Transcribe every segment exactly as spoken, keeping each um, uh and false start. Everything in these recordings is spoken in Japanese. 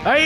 はい、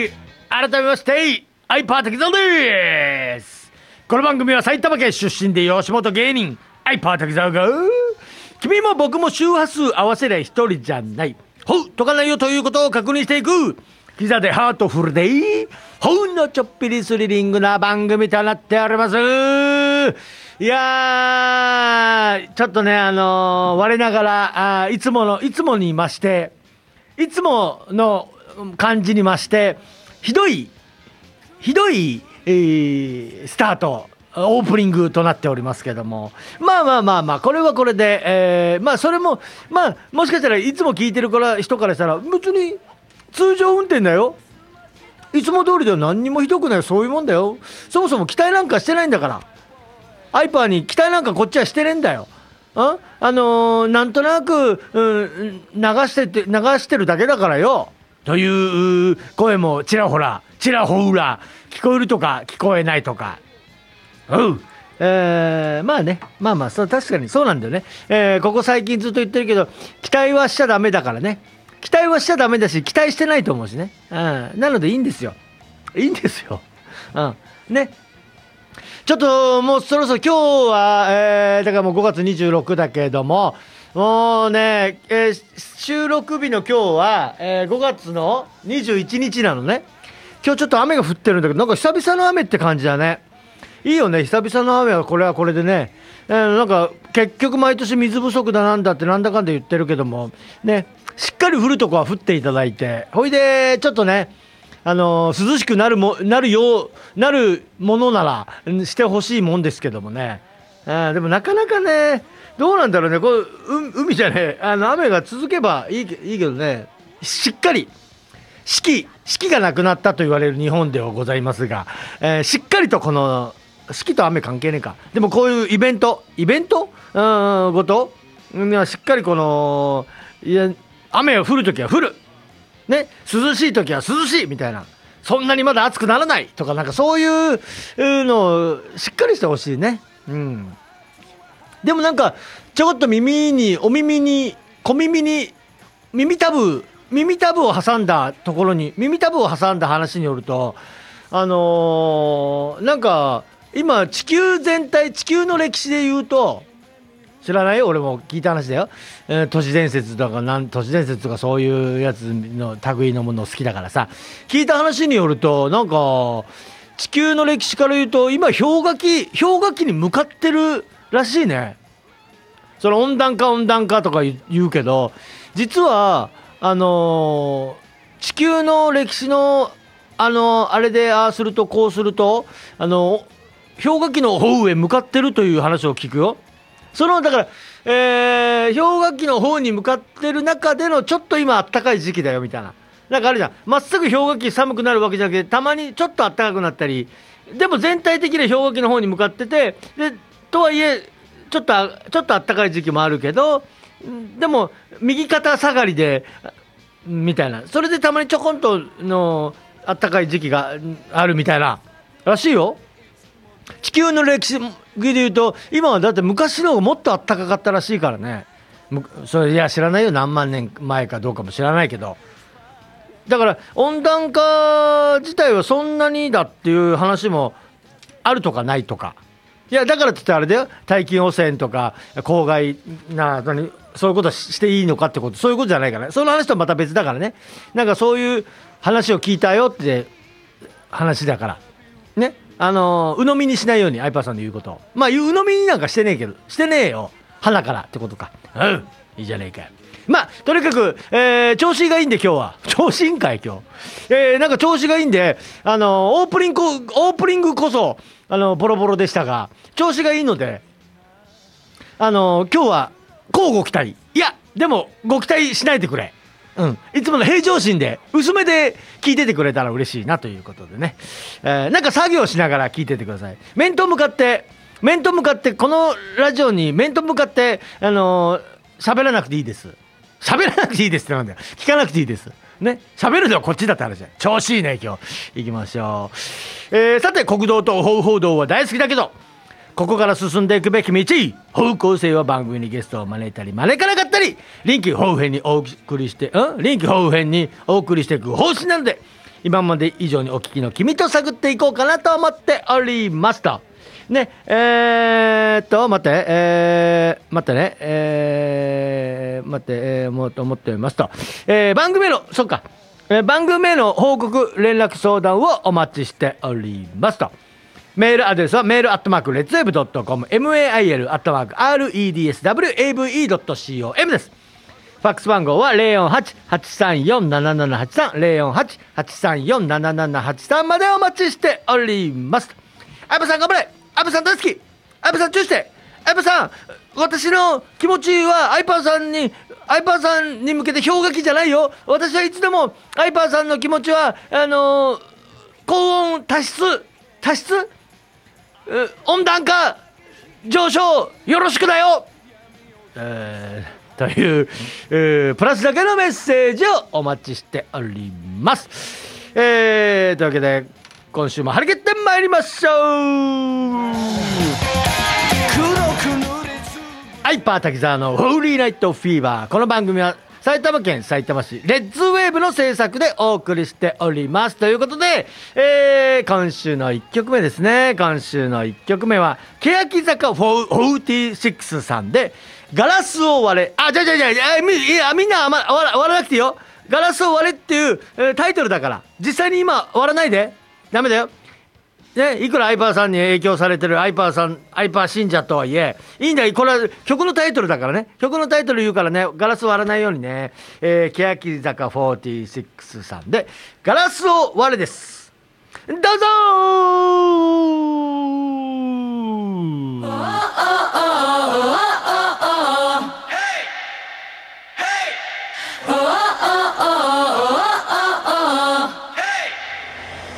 改めましてアイパー滝沢です。この番組は埼玉県出身で吉本芸人アイパー滝沢が君も僕も周波数合わせりゃ一人じゃないほうとかないよということを確認していくキザでハートフルでほうのちょっぴりスリリングな番組となっております。いやーちょっとねあのー、我ながらあいつものいつもに増していつもの感じに増してひどいひどい、えー、スタートオープニングとなっておりますけども、まあまあまあまあこれはこれで、えー、まあそれもまあもしかしたらいつも聞いてる人からしたら別に通常運転だよ、いつも通りでは何にもひどくない、そういうもんだよ、そもそも期待なんかしてないんだから、アイパーに期待なんかこっちはしてねえんだよ。あ、あのー、なんとなく、うん、流してて流してるだけだからよという声もちらほらちらほら聞こえるとか聞こえないとか、うん、えー、まあねまあまあそう確かにそうなんだよね、えー、ここ最近ずっと言ってるけど期待はしちゃダメだからね、期待はしちゃダメだし期待してないと思うしね、うん、なのでいいんですよいいんですよ、うんね、ちょっともうそろそろ今日は、えー、だからもうごがつにじゅうろくだけどももうね、えー、収録日の今日は、えー、ごがつのにじゅういちにちなのね。今日ちょっと雨が降ってるんだけどなんか久々の雨って感じだね。いいよね久々の雨はこれはこれでね、えー、なんか結局毎年水不足だなんだってなんだかんだ言ってるけどもね、しっかり降るとこは降っていただいて、ほいでちょっとねあのー、涼しくなるもなるようなるものならしてほしいもんですけどもね、あでもなかなかねどうなんだろうね、こう海じゃねあの雨が続けばいい、いいけどね、しっかり四季四季がなくなったと言われる日本ではございますが、えー、しっかりとこの四季と雨関係ねえか、でもこういうイベントイベントうんごとしっかりこのいや雨が降るときは降るね、涼しいときは涼しいみたいな、そんなにまだ暑くならないとかなんかそういうのをしっかりしてほしいね。うんでもなんかちょこっと耳にお耳に小耳に耳たぶ耳たぶを挟んだところに耳たぶを挟んだ話によるとあのー、なんか今地球全体地球の歴史で言うと知らないよ俺も聞いた話だよ、えー、都市伝説とかなん都市伝説とかそういうやつの類のもの好きだからさ、聞いた話によるとなんか地球の歴史から言うと今氷河期氷河期に向かってるらしいね。その温暖化温暖化とか言うけど実はあのー、地球の歴史のあのー、あれでああするとこうするとあのー、氷河期の方へ向かってるという話を聞くよ。そのだから、えー、氷河期の方に向かってる中でのちょっと今あったかい時期だよみたいな、なんかあるじゃん、まっすぐ氷河期寒くなるわけじゃなくてたまにちょっとあったかくなったり、でも全体的に氷河期の方に向かっててでとはいえちょっとちょっとあったかい時期もあるけどでも右肩下がりでみたいな、それでたまにちょこんとのあったかい時期があるみたいならしいよ。地球の歴史でいうと今はだって昔の方がもっとあったかかったらしいからね。それいや知らないよ、何万年前かどうかも知らないけど、だから温暖化自体はそんなにだっていう話もあるとかないとか、いやだからって言ってあれだよ、大気汚染とか公害なそういうことしていいのかってこと、そういうことじゃないからね、その話とはまた別だからね。なんかそういう話を聞いたよって話だからね、あのー、鵜呑みにしないようにアイパーさんの言うことを、まあ鵜呑みになんかしてねえけどしてねえよ鼻からってことか、うんいいじゃねえか。まあとにかく、えー、調子がいいんで今日は調子いいんかい今日、えー、なんか調子がいいんであのー、オープニングオープニングこそあのー、ボロボロでしたが調子がいいのであのー、今日はこうご期待、いやでもご期待しないでくれ、うん、いつもの平常心で薄めで聞いててくれたら嬉しいなということでね、えー、なんか作業しながら聞いててください。面と向かって面と向かってこのラジオに面と向かってあのー、喋らなくていいです。喋らなくていいですってなんだよ、聞かなくていいですね、喋るのはこっちだって話じゃん。調子いいね今日。行きましょう、えー、さて国道と報道は大好きだけどここから進んでいくべき道、方向性は番組にゲストを招いたり招かなかったり、臨機応変にお送りしてん臨機応変にお送りしていく方針なので、今まで以上にお聞きの君と探っていこうかなと思っておりますとね。えー、っと待ってえー、待ってねえー、待ってえー、もうと思っておりますと、えー、番組へのそっか、えー、番組への報告連絡相談をお待ちしておりますと。メールアドレスはメールアットマークレッツウェブドットコム メールアットマーク レッツウェブドットコム です。ファックス番号は ゼロよんはち はちさんよん ななななはちさん ゼロよんはち はちさんよん ななななはちさんまでお待ちしております。相葉さん頑張れ、相葉さん大好き、相葉さんチューして、相葉さん私の気持ちは相葉さんに相葉さんに向けて氷河期じゃないよ。私はいつでも相葉さんの気持ちはあのー、高温多湿多湿温暖化上昇よろしくだよ、えーという、えー、プラスだけのメッセージをお待ちしております。えー、というわけで今週も張り切ってまいりましょう。ハイパー滝沢のホーリーナイトフィーバー。この番組は埼玉県さいたま市レッツウェーブの制作でお送りしておりますということで、えー、今週のいっきょくめですね。今週のいっきょくめは欅坂フォーティーシックスさんでガラスを割れ。あ、じゃじゃじゃじゃみみんな、ま、割らなくていいよ。ガラスを割れっていう、えー、タイトルだから実際に今割らないでダメだよね。いくらアイパーさんに影響されてるアイパーさんアイパー信者とはいえいいんだよ。これは曲のタイトルだからね。曲のタイトル言うからね、ガラス割らないようにね。えー、欅坂フォーティーシックスさんでガラスを割れです。どうぞー。